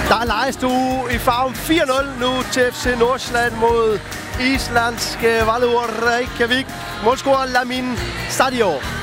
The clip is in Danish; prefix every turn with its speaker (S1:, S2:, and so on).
S1: Der er lejestue i farven 4-0 nu til FC Nordsjælland mod islandske Valur Reykjavik. Målscorer Lamin Stadio.